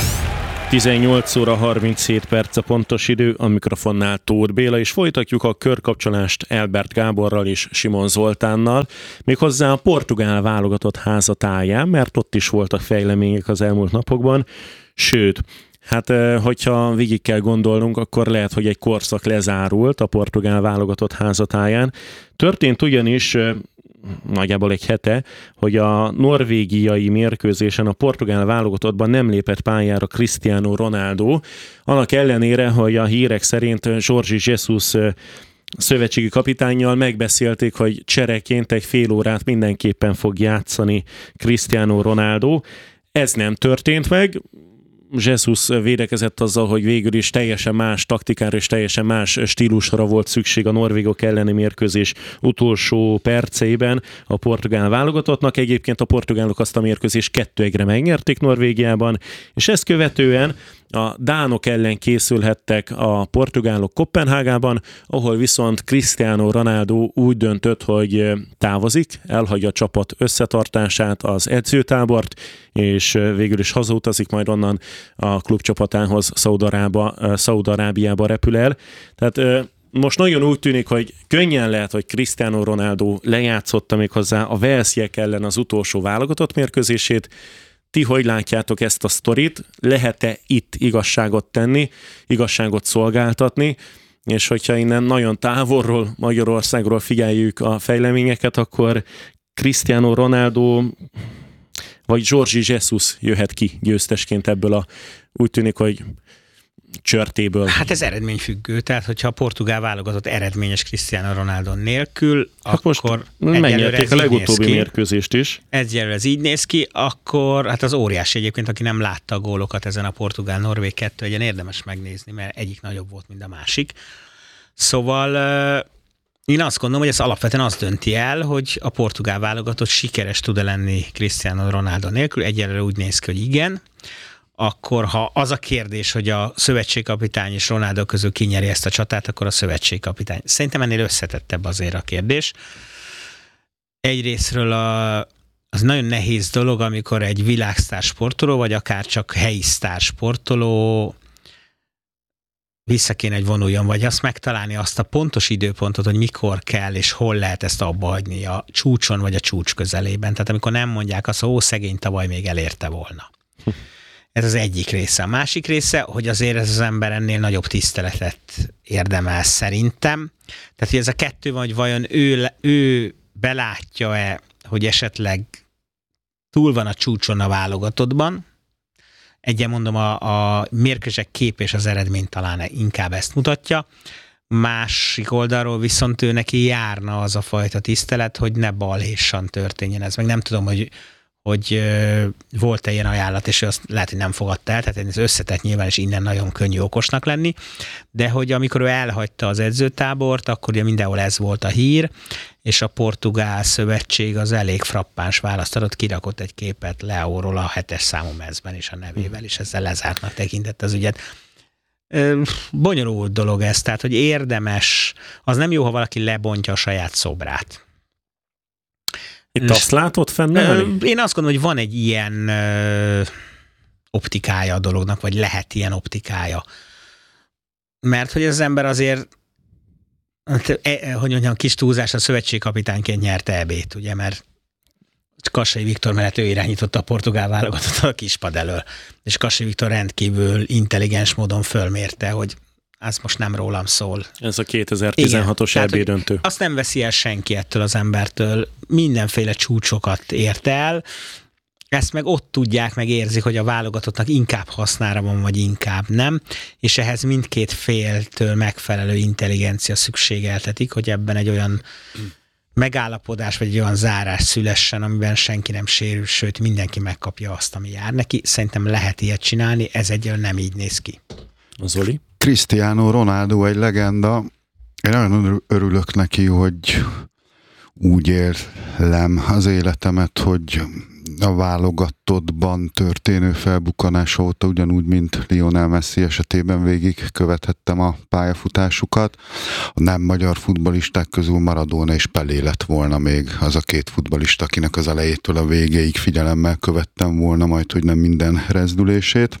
18 óra 37 perc a pontos idő, a mikrofonnál Tóth Béla, és folytatjuk a körkapcsolást Elbert Gáborral és Simon Zoltánnal, méghozzá a portugál válogatott házatáján, mert ott is voltak fejlemények az elmúlt napokban, sőt, hát hogyha végig kell gondolnunk, akkor lehet, hogy egy korszak lezárult a portugál válogatott házatáján. Történt ugyanis nagyjából egy hete, hogy a norvégiai mérkőzésen a portugál válogatottban nem lépett pályára Cristiano Ronaldo, annak ellenére, hogy a hírek szerint Jorge Jesus szövetségi kapitánnyal megbeszélték, hogy csereként egy fél órát mindenképpen fog játszani Cristiano Ronaldo. Ez nem történt meg. Jesus védekezett azzal, hogy végül is teljesen más taktikára és teljesen más stílusra volt szükség a norvégok elleni mérkőzés utolsó perceiben a portugál válogatottnak. Egyébként a portugálok azt a mérkőzést 2-1-re megnyerték Norvégiában, és ezt követően a dánok ellen készülhettek a portugálok Koppenhágában, ahol viszont Cristiano Ronaldo úgy döntött, hogy távozik, elhagyja a csapat összetartását, az edzőtábort, és végül is hazautazik, majd onnan a klubcsapatához Szaúd-Arábiába repül el. Tehát most nagyon úgy tűnik, hogy könnyen lehet, hogy Cristiano Ronaldo lejátszotta méghozzá a walesiek ellen az utolsó válogatott mérkőzését. Ti hogy látjátok ezt a sztorit? Lehet-e itt igazságot tenni, igazságot szolgáltatni? És hogyha innen nagyon távolról, Magyarországról figyeljük a fejleményeket, akkor Cristiano Ronaldo vagy Jorge Jesus jöhet ki győztesként ebből úgy tűnik, hogy csörtéből. Hát ez eredményfüggő, tehát hogyha a portugál válogatott eredményes Cristiano Ronaldo nélkül, hát akkor megnyerték a legutóbbi mérkőzést is. Egyelőre ez így néz ki, akkor hát az óriási egyébként, aki nem látta a gólokat ezen a portugál-norvég 2-1-en, érdemes megnézni, mert egyik nagyobb volt, mint a másik. Szóval én azt gondolom, hogy ez alapvetően azt dönti el, hogy a portugál válogatott sikeres tud-e lenni Cristiano Ronaldo nélkül. Egyelőre úgy néz ki, hogy igen. Akkor ha az a kérdés, hogy a szövetségkapitány és Ronaldo közül kinyeri ezt a csatát, akkor a szövetségkapitány. Szerintem ennél összetettebb azért a kérdés. Egyrészről az nagyon nehéz dolog, amikor egy világsztár sportoló, vagy akár csak helyi sztár sportoló vissza kéne, hogy vonuljon, vagy azt megtalálni azt a pontos időpontot, hogy mikor kell, és hol lehet ezt abba hagyni, a csúcson, vagy a csúcs közelében. Tehát amikor nem mondják azt, hogy szegény, tavaly még elérte volna. Ez az egyik része. A másik része, hogy azért ez az ember ennél nagyobb tiszteletet érdemel szerintem. Tehát, hogy ez a kettő van, hogy vajon ő belátja-e, hogy esetleg túl van a csúcson a válogatottban. Egyen mondom, a mérkőzések kép és az eredmény talán inkább ezt mutatja. Másik oldalról viszont ő neki járna az a fajta tisztelet, hogy ne balhésan történjen ez. Meg nem tudom, hogy volt-e ilyen ajánlat, és azt lehet, hogy nem fogadta el, tehát ez összetett nyilván, és innen nagyon könnyű okosnak lenni, de hogy amikor ő elhagyta az edzőtábort, akkor ugye mindenhol ez volt a hír, és a portugál szövetség az elég frappáns választ adott, kirakott egy képet Leóról a 7-es számú mezben és a nevével, és ezzel lezártnak tekintett az ügyet. Bonyolult dolog ez, tehát hogy érdemes, az nem jó, ha valaki lebontja a saját szobrát. Itt azt látod fennállni? Én azt gondolom, hogy van egy ilyen optikája a dolognak, vagy lehet ilyen optikája. Mert hogy az ember azért, hogy mondjam, kis túlzás, a szövetségkapitányként nyerte EB-t, ugye, mert Kassai Viktor mellett ő irányította a portugál válogatottat a kispad elől. És Kassai Viktor rendkívül intelligens módon fölmérte, hogy ez most nem rólam szól. Ez a 2016-os EB döntő. Azt nem veszi el senki ettől az embertől. Mindenféle csúcsokat ért el. Ezt meg ott tudják, meg érzik, hogy a válogatottnak inkább hasznára van, vagy inkább nem. És ehhez mindkét féltől megfelelő intelligencia szükségeltetik, hogy ebben egy olyan megállapodás, vagy egy olyan zárás szülessen, amiben senki nem sérül, sőt mindenki megkapja azt, ami jár neki. Szerintem lehet ilyet csinálni, ez egyelőre nem így néz ki. Zoli? Cristiano Ronaldo egy legenda. Én nagyon örülök neki, hogy úgy élem az életemet, hogy a válogatottban történő felbukkanás óta, ugyanúgy, mint Lionel Messi esetében végig követhettem a pályafutásukat. A nem magyar futballisták közül Maradona és Pelé lett volna még az a két futballista, akinek az elejétől a végéig figyelemmel követtem volna, majd hogy nem minden rezdülését.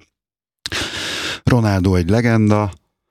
Ronaldo egy legenda,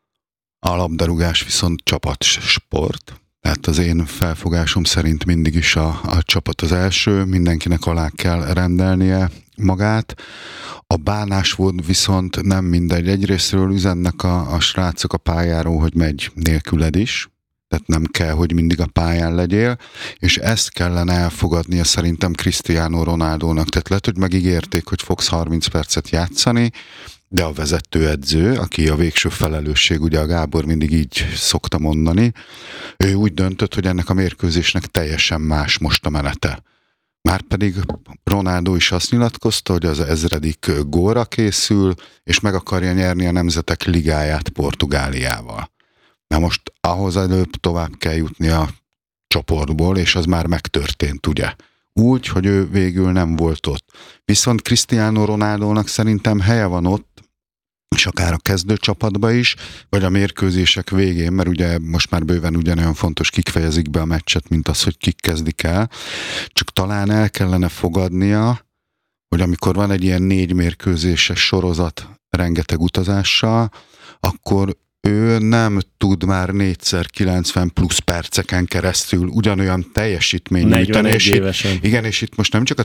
a labdarúgás viszont csapatsport. Tehát az én felfogásom szerint mindig is a csapat az első, mindenkinek alá kell rendelnie magát. A bánásmód viszont nem mindegy. Egyrésztről üzennek a srácok a pályáról, hogy megy nélküled is, tehát nem kell, hogy mindig a pályán legyél, és ezt kellene elfogadnia szerintem Cristiano Ronaldónak. Tehát lehet, hogy megígérték, hogy fogsz 30 percet játszani, de a vezetőedző, aki a végső felelősség, ugye a Gábor mindig így szokta mondani, ő úgy döntött, hogy ennek a mérkőzésnek teljesen más most a menete. Márpedig Ronaldo is azt nyilatkozta, hogy az 1000. gólra készül, és meg akarja nyerni a Nemzetek Ligáját Portugáliával. Na most ahhoz előbb tovább kell jutni a csoportból, és az már megtörtént, ugye? Úgy, hogy ő végül nem volt ott. Viszont Cristiano Ronaldónak szerintem helye van ott, és akár a kezdőcsapatba is, vagy a mérkőzések végén, mert ugye most már bőven ugyanolyan fontos, kik fejezik be a meccset, mint az, hogy kik kezdik el. Csak talán el kellene fogadnia, hogy amikor van egy ilyen 4 mérkőzéses sorozat rengeteg utazással, akkor ő nem tud már 4x90 plusz perceken keresztül ugyanolyan teljesítmény nyújtani. Igen, és itt most nem csak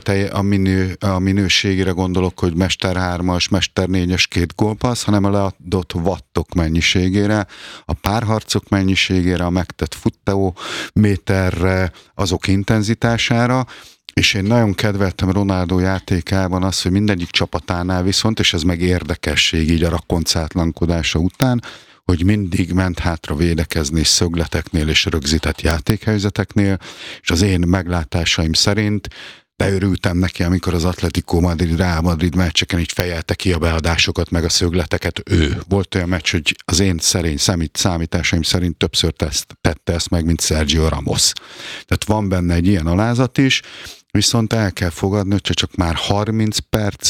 a minőségére gondolok, hogy Mester 3-as, Mester 4-es 2 gólpassz, hanem a leadott wattok mennyiségére, a párharcok mennyiségére, a megtett futteó méterre, azok intenzitására, és én nagyon kedveltem Ronaldo játékában azt, hogy mindegyik csapatánál viszont, és ez meg érdekesség így a rakoncátlankodása után, hogy mindig ment hátra védekezni szögleteknél és rögzített játékhelyzeteknél, és az én meglátásaim szerint beörültem neki, amikor az Atletico Madrid, Real Madrid meccseken így fejelte ki a beadásokat, meg a szögleteket ő. Volt olyan meccs, hogy az én szerény számításaim szerint többször tette ezt meg, mint Sergio Ramos. Tehát van benne egy ilyen alázat is, viszont el kell fogadni, hogyha csak már 30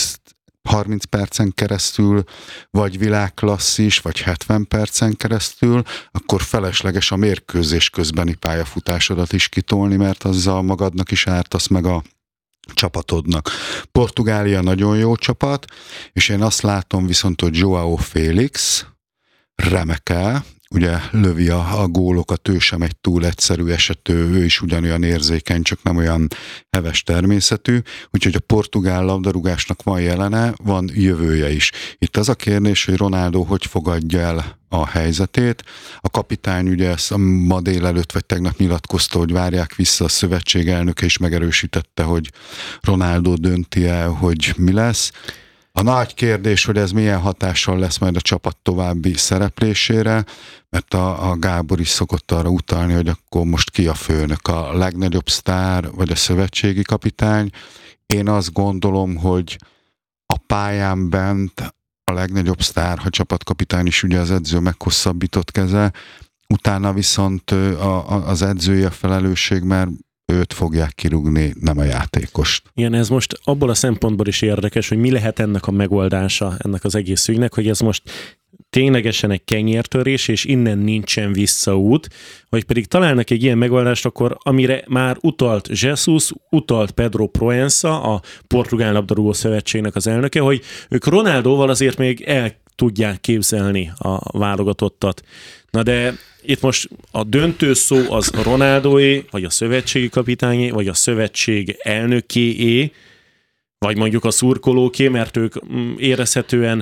percen keresztül, vagy világklasszis, vagy 70 percen keresztül, akkor felesleges a mérkőzés közbeni pályafutásodat is kitolni, mert azzal magadnak is ártasz, meg a csapatodnak. Portugália nagyon jó csapat, és én azt látom viszont, hogy João Félix remekel, ugye lövi a gólokat, ő sem egy túl egyszerű esetű, ő is ugyanolyan érzékeny, csak nem olyan heves természetű, úgyhogy a portugál labdarúgásnak van jelene, van jövője is. Itt az a kérdés, hogy Ronaldo hogy fogadja el a helyzetét. A kapitány ugye ezt ma délelőtt vagy tegnap nyilatkozta, hogy várják vissza, a szövetség elnöke is megerősítette, hogy Ronaldo dönti el, hogy mi lesz. A nagy kérdés, hogy ez milyen hatással lesz majd a csapat további szereplésére, mert a Gábor is szokott arra utalni, hogy akkor most ki a főnök, a legnagyobb sztár, vagy a szövetségi kapitány. Én azt gondolom, hogy a pályán bent a legnagyobb sztár, ha csapatkapitány is ugye az edző meghosszabbított keze, utána viszont az edzői a felelősség, mert őt fogják kirúgni, nem a játékost. Igen, ez most abból a szempontból is érdekes, hogy mi lehet ennek a megoldása, ennek az egész ügynek, hogy ez most ténylegesen egy kenyértörés, és innen nincsen visszaút, vagy pedig találnak egy ilyen megoldást, akkor amire már utalt Jesus, utalt Pedro Proença, a Portugál Labdarúgó Szövetségnek az elnöke, hogy ők Ronaldóval azért még el tudják képzelni a válogatottat. Na de itt most a döntő szó az Ronaldóé, vagy a szövetségi kapitányé, vagy a szövetség elnökéé, vagy mondjuk a szurkolóké, mert ők érezhetően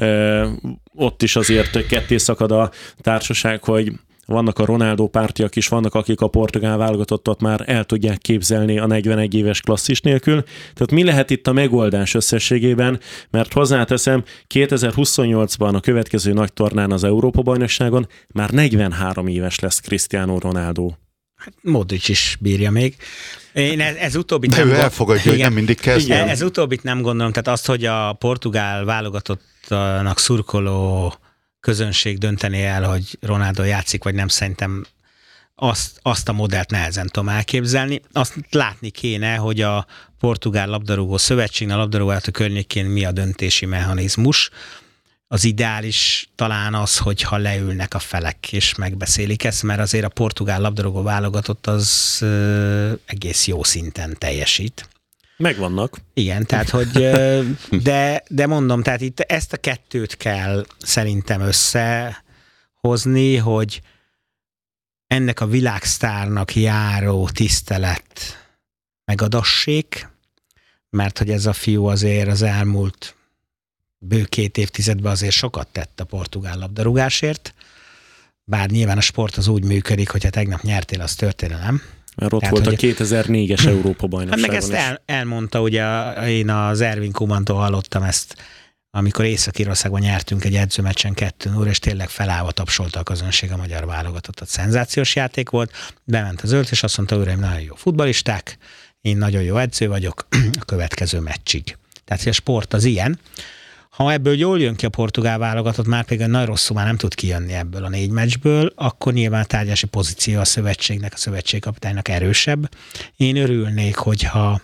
ott is azért ketté szakad a társaság, hogy vannak a Ronaldo pártiak is, vannak, akik a portugál válogatottat már el tudják képzelni a 41 éves klasszis nélkül. Tehát mi lehet itt a megoldás összességében? Mert hozzáteszem, 2028-ban a következő nagy tornán az Európa-bajnokságon már 43 éves lesz Cristiano Ronaldo. Hát Modric is bírja még. Én ez utóbbit nem elfogadja, hogy nem mindig kezd. Ez utóbbit nem gondolom, tehát azt, hogy a portugál válogatottnak szurkoló közönség dönteni el, hogy Ronaldo játszik, vagy nem, szerintem azt a modellt nehezen tudom elképzelni. Azt látni kéne, hogy a Portugál Labdarúgó Szövetségnél, a labdarúgó környékén mi a döntési mechanizmus. Az ideális talán az, hogyha leülnek a felek és megbeszélik ezt, mert azért a portugál labdarúgó válogatott az egész jó szinten teljesít. Megvannak. Igen, tehát hogy, de mondom, tehát itt ezt a kettőt kell szerintem összehozni, hogy ennek a világsztárnak járó tisztelet megadassék, mert hogy ez a fiú azért az elmúlt bő 2 évtizedben azért sokat tett a portugál labdarúgásért, bár nyilván a sport az úgy működik, hogyha tegnap nyertél, az történelem. Mert ott tehát, volt a 2004-es Európa-bajnokságon. Meg ezt elmondta, ugye én az Ervin Kumantól hallottam ezt, amikor Észak-Írországban nyertünk egy edzőmeccsen 2-0, és tényleg felállva tapsolta a közönség a magyar válogatottat. Szenzációs játék volt, bement az és azt mondta, uraim, nagyon jó futballisták, én nagyon jó edző vagyok a következő meccsig. Tehát a sport az ilyen. Ha ebből jól jön ki a portugál válogatott, már pedig nagy rosszul már nem tud kijönni ebből a 4 meccsből, akkor nyilván a tárgyalási pozíció a szövetségnek, a szövetségkapitánynak erősebb. Én örülnék, hogyha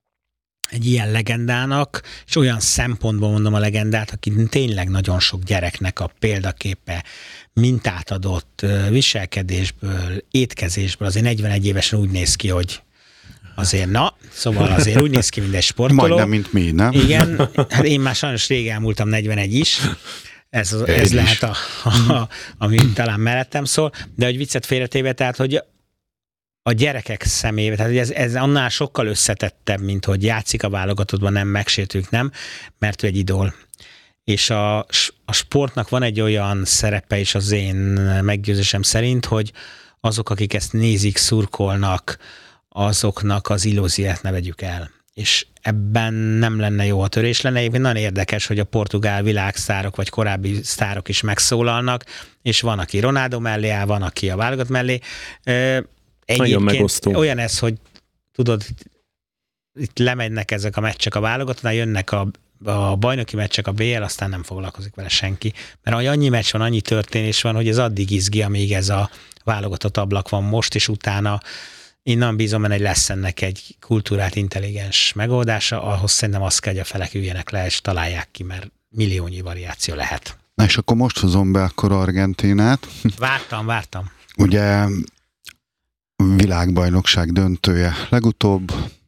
egy ilyen legendának, és olyan szempontból mondom a legendát, aki tényleg nagyon sok gyereknek a példaképe, mintát adott viselkedésből, étkezésből, azért 41 évesen úgy néz ki, hogy azért szóval azért úgy néz ki, mint egy sportoló. Majdnem, mint mi, nem? Igen, hát én már sajnos rég elmúltam 41 is, ez lehet ami talán mellettem szól, de hogy viccet félretéve, tehát hogy a gyerekek szemébe, tehát ez annál sokkal összetettebb, mint hogy játszik a válogatottban, nem megsértők, nem, mert ő egy idol. És a sportnak van egy olyan szerepe is az én meggyőzésem szerint, hogy azok, akik ezt nézik, szurkolnak, azoknak az illúziát ne vegyük el. És ebben nem lenne jó, a törés lenne. Egyébként nagyon érdekes, hogy a portugál világsztárok, vagy korábbi sztárok is megszólalnak, és van, aki Ronaldo mellé áll, van, aki a válogatott mellé. Egyébként olyan ez, hogy tudod, itt lemegynek ezek a meccsek a válogatottnál, jönnek a bajnoki meccsek, a BL, aztán nem foglalkozik vele senki. Mert annyi meccs van, annyi történés van, hogy ez addig izgi, amíg ez a válogatott ablak van most, és utána én nem bízom benne, hogy lesz ennek egy kultúrát intelligens megoldása, ahhoz szerintem azt kell, hogy a felek üljenek le, és találják ki, mert milliónyi variáció lehet. Na és akkor most hozom be akkor Argentínát. Vártam. Ugye világbajnokság döntője legutóbb,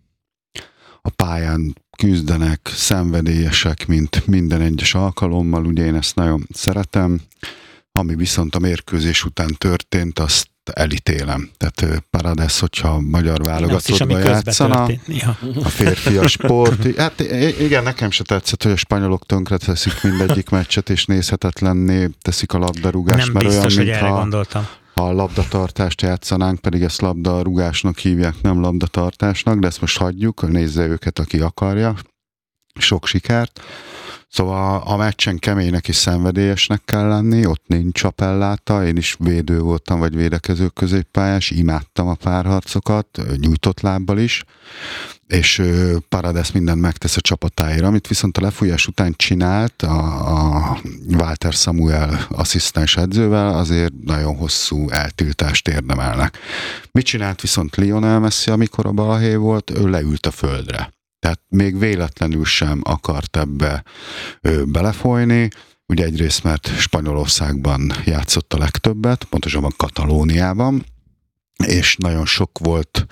a pályán küzdenek, szenvedélyesek, mint minden egyes alkalommal, ugye én ezt nagyon szeretem, ami viszont a mérkőzés után történt, azt elítélem. Tehát Paredes, hogyha a magyar válogatottba játszana, a férfias sport. Hát igen, nekem se tetszett, hogy a spanyolok tönkre teszik mindegyik meccset, és nézhetetlenné teszik a labdarúgást. Nem mert biztos, olyan, hogy erre gondoltam. Ha a labdatartást játszanánk, pedig ezt labdarúgásnak hívják, nem labdatartásnak, de ezt most hagyjuk, nézze őket, aki akarja. Sok sikert. Szóval a meccsen keménynek és szenvedélyesnek kell lenni, ott nincs csapelláta, én is védő voltam, vagy védekező középpályás, imádtam a párharcokat, nyújtott lábbal is, és Paredes mindent megtesz a csapatáért, amit viszont a lefújás után csinált a Walter Samuel asszisztens edzővel, azért nagyon hosszú eltiltást érdemelnek. Mit csinált viszont Lionel Messi, amikor a balhé volt? Ő leült a földre. Tehát még véletlenül sem akart ebbe belefolyni. Ugye egyrészt, mert Spanyolországban játszott a legtöbbet, pontosabban Katalóniában, és nagyon sok volt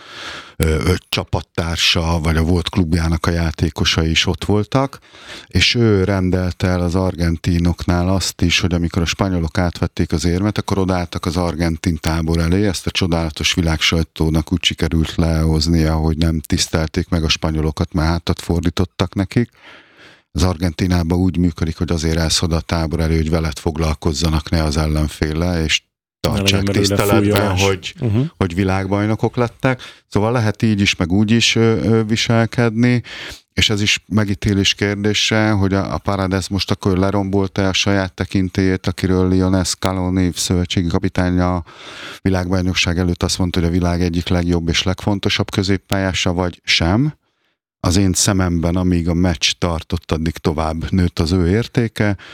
csapattársa, vagy a volt klubjának a játékosai is ott voltak, és ő rendelte el az argentinoknál azt is, hogy amikor a spanyolok átvették az érmet, akkor odaálltak az argentin tábor elé, ezt a csodálatos világsajtónak úgy sikerült lehoznia, hogy nem tisztelték meg a spanyolokat, mert hátat fordítottak nekik. Az Argentinában úgy működik, hogy azért állsz oda a tábor elé, hogy veled foglalkozzanak, ne az ellenféle, és tartsák tiszteletben, hogy világbajnokok lettek. Szóval lehet így is, meg úgy is viselkedni, és ez is megítélés kérdése, hogy a Paredes most akkor lerombolta a saját tekintélyét, akiről Lionel Scaloni szövetségi kapitány a világbajnokság előtt azt mondta, hogy a világ egyik legjobb és legfontosabb középpályása, vagy sem. Az én szememben, amíg a meccs tartott, addig tovább nőtt az ő értéke.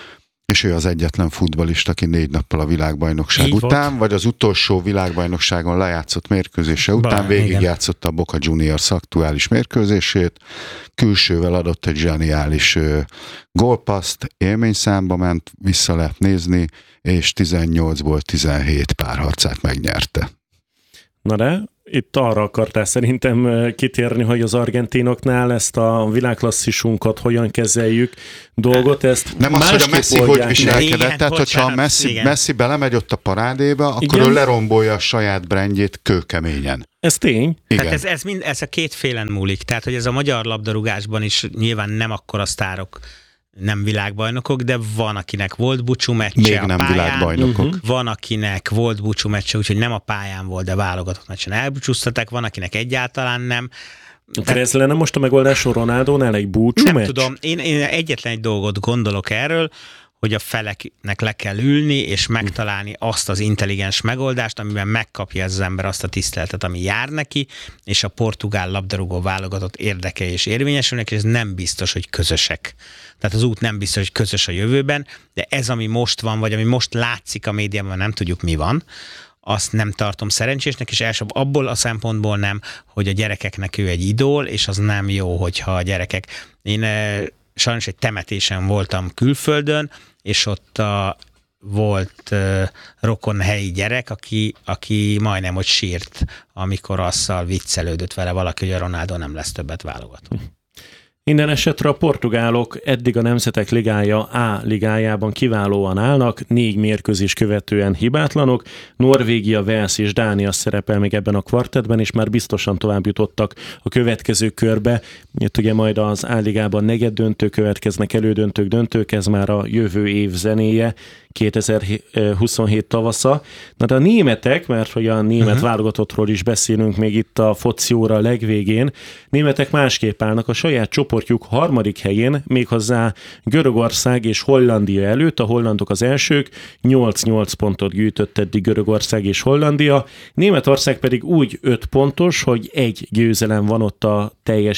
És ő az egyetlen futballista, aki 4 nappal a világbajnokság Így után, volt. vagy az utolsó világbajnokságon lejátszott mérkőzése után végigjátszotta a Boca Juniors aktuális mérkőzését, külsővel adott egy zseniális gólpasszt, élményszámba ment, vissza lehet nézni, és 18-ból 17 párharcát megnyerte. Na de itt arra akartál szerintem kitérni, hogy az argentinoknál ezt a világklasszisunkat hogyan kezeljük dolgot, ezt nem az, hogy a Messi hogy viselkedett, Igen, tehát hogyha a bocsánat, Messi belemegy ott a parádéba, akkor Igen. ő lerombolja a saját brandjét kőkeményen. Ez tény. Igen. Tehát ez a kétfélen múlik. Tehát, hogy ez a magyar labdarúgásban is nyilván nem akkora sztárok, nem világbajnokok, de van, akinek volt búcsú meccse Még a nem pályán, világbajnokok. van, akinek volt búcsú meccse, úgyhogy nem a pályán volt, de válogatott meccsen elbúcsúztatek, van, akinek egyáltalán nem. Akkor ez lenne most a megoldás Ronaldónál egy búcsú Nem meccs? tudom, én egyetlen egy dolgot gondolok erről, hogy a feleknek le kell ülni, és megtalálni azt az intelligens megoldást, amiben megkapja az ember azt a tiszteletet, ami jár neki, és a portugál labdarúgó válogatott érdekei és érvényesülnek, és ez nem biztos, hogy közösek. Tehát az út nem biztos, hogy közös a jövőben, de ez, ami most van, vagy ami most látszik a médiában, nem tudjuk, mi van, azt nem tartom szerencsésnek, és elsőbb abból a szempontból nem, hogy a gyerekeknek ő egy idól, és az nem jó, hogyha a gyerekek... Én sajnos egy temetésen voltam külföldön, és ott volt rokon helyi gyerek, aki majdnem, hogy sírt, amikor azzal viccelődött vele valaki, hogy a Ronaldo nem lesz többet válogató. Minden esetre a portugálok eddig a Nemzetek Ligája A ligájában kiválóan állnak, 4 mérkőzés követően hibátlanok. Norvégia, Wales és Dánia szerepel még ebben a kvartettben, és már biztosan tovább jutottak a következő körbe. Itt ugye majd az A ligában negyeddöntő következnek, elődöntők, döntők, ez már a jövő év zenéje, 2027 tavasza. Na de a németek, mert hogy a német válogatottról is beszélünk még itt a foci óra legvégén, németek másképp állnak a saját csoportjuk 3. helyén, méghozzá Görögország és Hollandia előtt, a hollandok az elsők, 8-8 pontot gyűjtött eddig Görögország és Hollandia, Németország pedig úgy 5 pontos, hogy 1 győzelem van ott a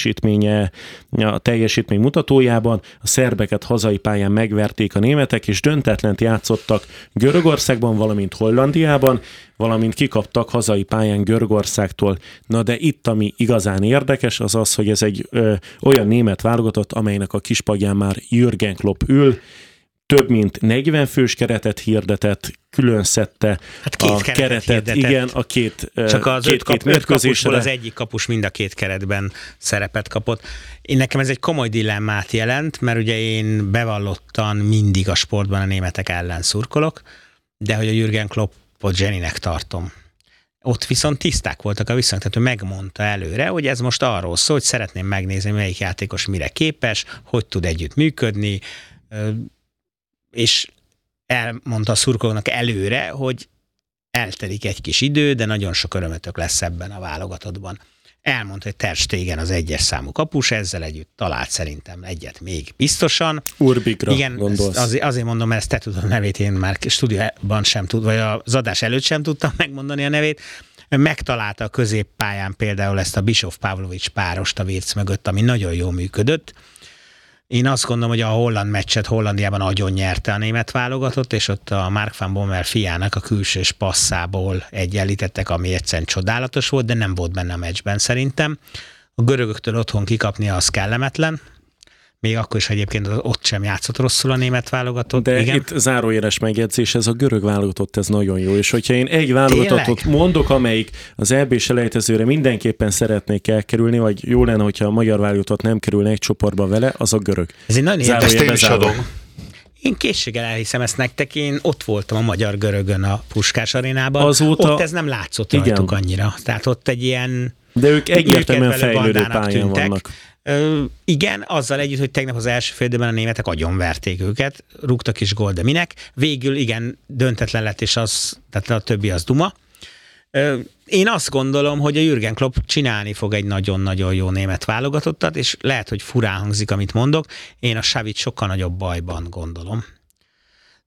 teljesítmény mutatójában, a szerbeket hazai pályán megverték a németek, és döntetlent játszottak Görögországban, valamint Hollandiában, valamint kikaptak hazai pályán Görögországtól. Na de itt, ami igazán érdekes, az az, hogy ez egy olyan német válogatott, amelynek a kispadján már Jürgen Klopp ül, több mint 40 fős keretet hirdetett, külön szedte a keretet, hirdetett. Igen, a csak az két mérkőzésre. Az egyik kapus mind a 2 keretben szerepet kapott. Nekem ez egy komoly dilemmát jelent, mert ugye én bevallottan mindig a sportban a németek ellen szurkolok, de hogy a Jürgen Kloppot zseninek tartom. Ott viszont tiszták voltak a viszonyok, tehát ő megmondta előre, hogy ez most arról szól, hogy szeretném megnézni, melyik játékos mire képes, hogy tud együtt működni, és elmondta a szurkolóknak előre, hogy eltelik egy kis idő, de nagyon sok örömötök lesz ebben a válogatottban. Elmondta, hogy Ter Stegen az 1-es számú kapus, ezzel együtt talált szerintem egyet még biztosan. Urbigra igen, gondolsz. Azért mondom, mert ezt te tudod a nevét, én már stúdióban sem tud, vagy az adás előtt sem tudtam megmondani a nevét. Megtalálta a középpályán például ezt a Bischoff-Pavlovics párost a Wirtz mögött, ami nagyon jól működött. Én azt gondolom, hogy a holland meccset Hollandiában nagyon nyerte a német válogatott, és ott a Mark van Bommel fiának a külsős passzából egyenlítettek, ami egyszerűen csodálatos volt, de nem volt benne a meccsben szerintem. A görögöktől otthon kikapni az kellemetlen, még akkor is egyébként ott sem játszott rosszul a német válogatott. De igen. itt zárójeles megjegyzés, ez a görög válogatott, ez nagyon jó, és hogyha én egy válogatottot mondok, amelyik az EB selejtezőre mindenképpen szeretnék elkerülni, vagy jó lenne, hogyha a magyar válogatott nem kerülne egy csoportba vele, az a görög. Ez egy nagyon Ezt én is adom. Én készséggel elhiszem ezt nektek, én ott voltam a magyar-görögön a Puskás arénában, azóta... ott ez nem látszott rajtuk annyira. Tehát ott egy ilyen... De ők egyértelműen fejlődő pályán vannak. Igen, azzal együtt, hogy tegnap az első fél időben a németek agyonverték őket, rúgtak is gól, de minek? Végül igen, döntetlen lett, és tehát a többi az duma. Én azt gondolom, hogy a Jürgen Klopp csinálni fog egy nagyon-nagyon jó német válogatottat, és lehet, hogy furán hangzik, amit mondok, én a Xavit sokkal nagyobb bajban gondolom.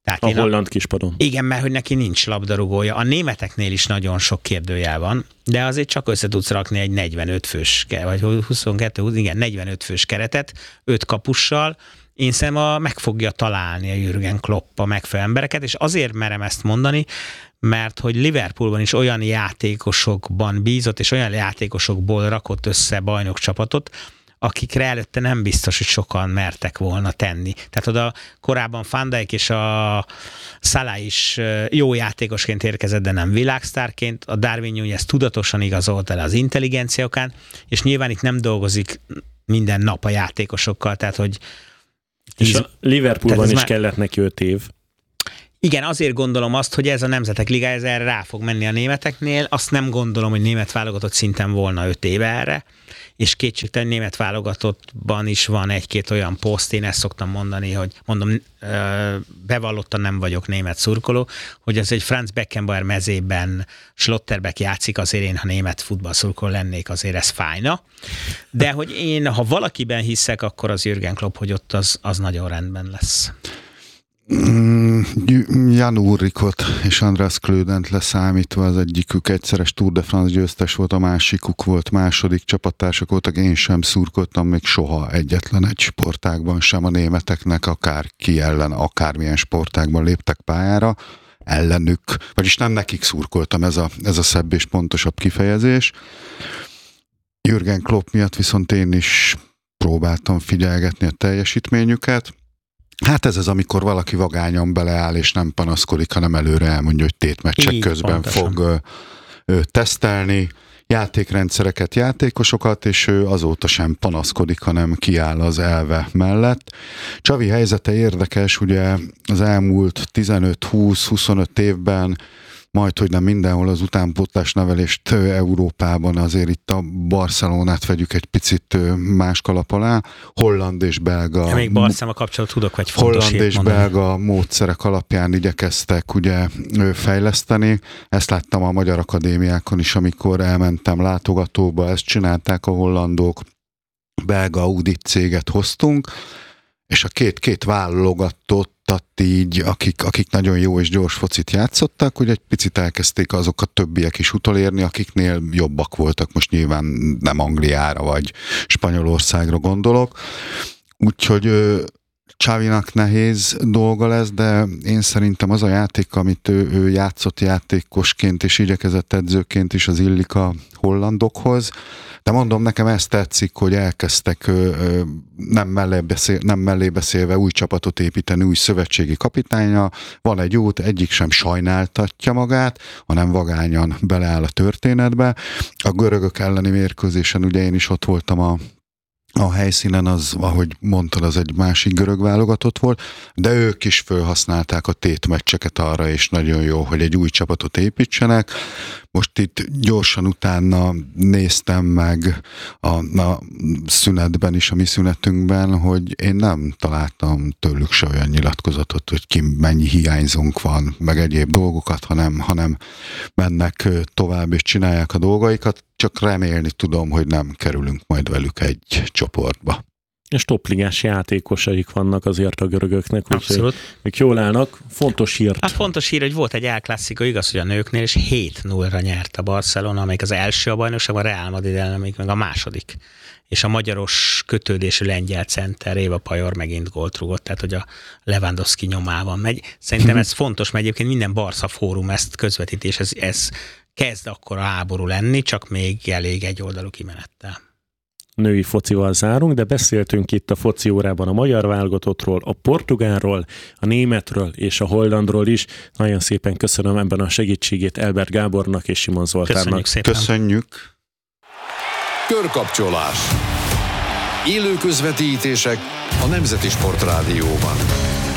Tehát a holland kispadon. Igen, mert hogy neki nincs labdarúgója. A németeknél is nagyon sok kérdőjel van, de azért csak össze tudsz rakni egy 45 fős, vagy 45 fős keretet, 5 kapussal. Én szerintem meg fogja találni a Jürgen Klopp a megfelelő embereket, és azért merem ezt mondani, mert hogy Liverpoolban is olyan játékosokban bízott, és olyan játékosokból rakott össze bajnokcsapatot, akikre előtte nem biztos, hogy sokan mertek volna tenni. Tehát oda korábban Van Dijk és a Salah is jó játékosként érkezett, de nem világsztárként. A Darwin Núñez tudatosan igazolta le az intelligenciákán, és nyilván itt nem dolgozik minden nap a játékosokkal, tehát hogy... És a Liverpoolban is kellett neki 5 év. Igen, azért gondolom azt, hogy ez a Nemzetek Ligája erre rá fog menni a németeknél. Azt nem gondolom, hogy német válogatott szinten volna 5 éve erre, és kétségtelen német válogatottban is van egy-két olyan poszt, én ezt szoktam mondani, hogy bevallottan nem vagyok német szurkoló, hogy az egy Franz Beckenbauer mezében Schlotterbeck játszik, azért én, ha német futballszurkoló lennék, azért ez fájna. De hogy én, ha valakiben hiszek, akkor az Jürgen Klopp, hogy ott az nagyon rendben lesz. Jan Ulrichot és Andreas Klödent leszámítva, az egyikük egyszeres Tour de France győztes volt, a másikuk volt második, csapattársak voltak, én sem szurkoltam még soha egyetlen egy sportágban sem a németeknek, akár ki ellen, akármilyen sportágban léptek pályára, ellenük, vagyis nem nekik szurkoltam, ez a szebb és pontosabb kifejezés. Jürgen Klopp miatt viszont én is próbáltam figyelgetni a teljesítményüket. Hát ez az, amikor valaki vagányan beleáll, és nem panaszkodik, hanem előre elmondja, hogy tétmeccsek közben pontosan fog tesztelni játékrendszereket, játékosokat, és ő azóta sem panaszkodik, hanem kiáll az elve mellett. Xavi helyzete érdekes, ugye az elmúlt 15-20-25 évben majd, hogy nem mindenhol az utánpótlás nevelést Európában, azért itt a Barcelonát vegyük egy picit más kalap alá. Holland és belga... Ja, még Barcelona kapcsolat tudok, vagy fontos Holland és mondani. belga módszerek alapján igyekeztek ugye fejleszteni. Ezt láttam a magyar akadémiákon is, amikor elmentem látogatóba, ezt csinálták a hollandok, belga audit céget hoztunk, és a két válogatottat így, akik nagyon jó és gyors focit játszottak, hogy egy picit elkezdték azokat többiek is utolérni, akiknél jobbak voltak, most nyilván nem Angliára vagy Spanyolországra gondolok. Úgyhogy Xavinak nehéz dolga lesz, de én szerintem az a játék, amit ő játszott játékosként és igyekezett edzőként is, az illik a hollandokhoz. De mondom, nekem ezt tetszik, hogy elkezdtek nem mellé beszélve új csapatot építeni, új szövetségi kapitánya. Van egy út, egyik sem sajnáltatja magát, hanem vagányan beleáll a történetbe. A görögök elleni mérkőzésen ugye én is ott voltam a helyszínen, az, ahogy mondtad, az egy másik görög válogatott volt, de ők is felhasználták a tétmeccseket arra, és nagyon jó, hogy egy új csapatot építsenek. Most itt gyorsan utána néztem meg a szünetben is, a mi szünetünkben, hogy én nem találtam tőlük se olyan nyilatkozatot, hogy ki mennyi hiányzónk van, meg egyéb dolgokat, hanem mennek tovább és csinálják a dolgaikat, csak remélni tudom, hogy nem kerülünk majd velük egy csoportba. És topligás játékosaik vannak azért a görögöknek, úgyhogy ők jól állnak. Fontos hírt. Hát fontos hír, hogy volt egy El Clásico, igaz, hogy a nőknél, és 7-0-ra nyert a Barcelona, amelyik az első a bajnokságban, a Real Madrid ellen, amelyik meg a második. És a magyaros kötődésű lengyel center Éva Pajor megint gólt rúgott, tehát hogy a Lewandowski nyomában megy. Szerintem ez fontos, mert egyébként minden Barca fórum ezt közvetíti, és ez kezd akkor a háború lenni, csak még elég egy oldalú kimenettel. Női focival zárunk, de beszéltünk itt a foci órában a magyar válogatottról, a portugálról, a németről és a hollandról is. Nagyon szépen köszönöm ebben a segítségét Elbert Gábornak és Simon Zoltánnak. Köszönjük szépen. Köszönjük. Körkapcsolás. Élő közvetítések a Nemzeti Sport Rádióban.